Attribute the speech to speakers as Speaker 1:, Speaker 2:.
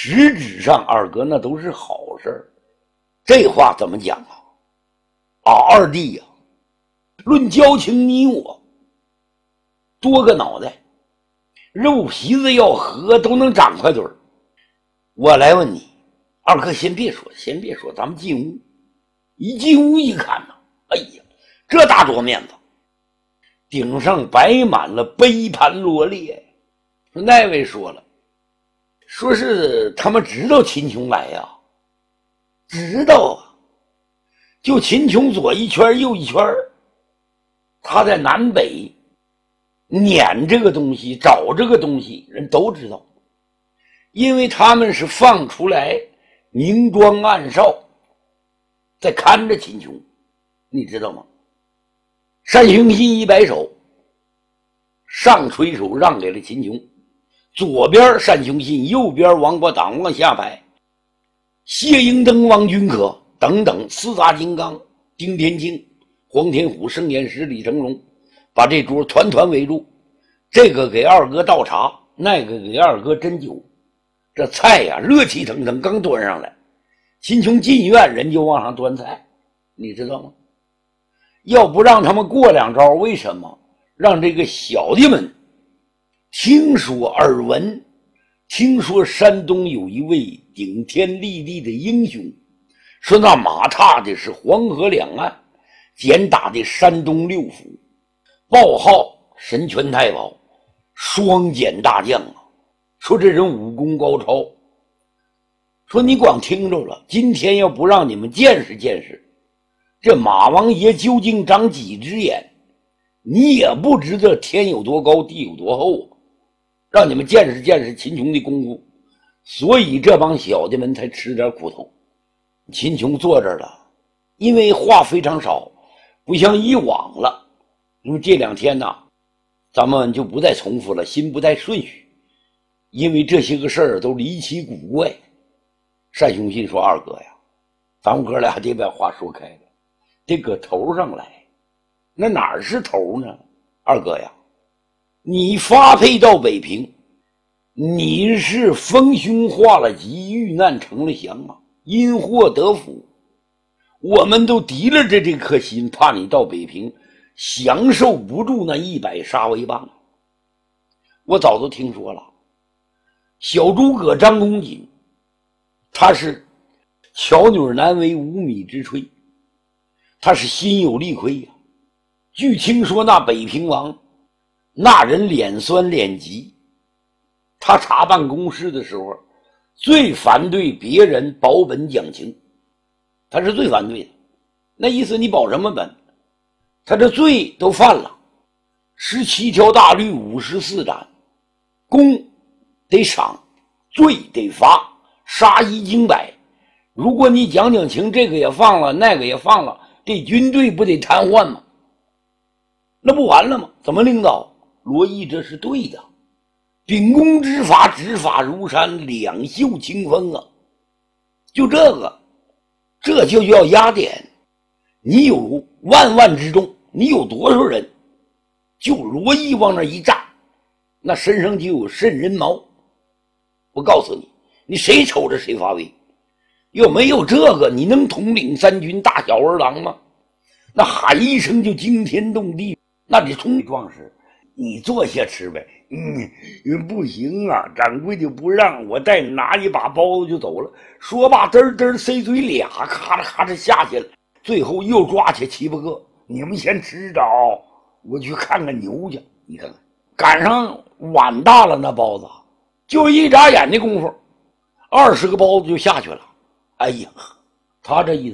Speaker 1: 实质上二哥那都是好事儿。这话怎么讲啊？二弟呀，论交情你我多个脑袋，肉皮子要合都能长块堆儿。我来问你，二哥先别说，咱们进屋。一进屋一看呢，哎呀，这大桌面子，顶上摆满了杯盘罗列。那位说了，说是他们知道秦琼来呀，知道啊，就秦琼左一圈右一圈，他在南北撵这个东西找这个东西，人都知道，因为他们是放出来明装暗哨在看着秦琼，你知道吗？单雄信一摆手，上垂手让给了秦琼，左边单雄信，右边王八党往下摆，谢英登、王君可等等四大金刚，丁天庆、黄天虎、盛彦师、李成龙，把这桌团团围住。这个给二哥倒茶，那个给二哥斟酒。这菜呀，热气腾腾刚端上来，秦琼进院人就往上端菜，你知道吗？要不让他们过两招，为什么？让这个小弟们听说耳闻，听说山东有一位顶天立地的英雄，说那马踏的是黄河两岸，简打的山东六府，报号神拳太保，双锏大将啊！说这人武功高超，说你光听着了，今天要不让你们见识见识，这马王爷究竟长几只眼，你也不知道天有多高地有多厚啊！让你们见识见识秦琼的功夫，所以这帮小弟们才吃点苦头。秦琼坐这儿了，因为话非常少，不像以往了，因为这两天呢，咱们就不再重复了，心不太顺序，因为这些个事儿都离奇古怪。单雄信说：“二哥呀，咱们哥俩得把话说开了，得搁头上来。那哪儿是头呢？二哥呀，你发配到北平，你是丰胸化了吉，遇难成了祥啊，因祸得福。我们都提了这颗心，怕你到北平享受不住那100杀威棒。我早都听说了，小诸葛张公瑾，他是巧女难为无米之炊，他是心有力亏呀。据听说那北平王，那人脸酸脸急，他查办公事的时候最反对别人保本讲情，他是最反对的。那意思你保什么本？他这罪都犯了，17条大律54斩，功得赏，罪得罚，杀一儆百。如果你讲讲情，这个也放了，那个也放了，这军队不得瘫痪吗？那不完了吗？怎么领导？罗毅这是对的，秉公执法，执法如山，两袖清风啊！就这个，这就叫压点。你有万万之众，你有多少人？就罗毅往那一站，那身上就有渗人毛。我告诉你，你谁瞅着谁发威。要没有这个，你能统领三军大小儿郎吗？那喊一声就惊天动地，那得冲壮士，你坐下吃呗。不行啊，掌柜的不让我再拿一把包子就走了。说罢嘚嘚塞嘴俩，咔嚓咔嚓下去了。最后又抓起7、8个，你们先吃着，我去看看牛去。你看看，赶上碗大了，那包子就一眨眼的功夫，20个包子就下去了。哎呀，他这意思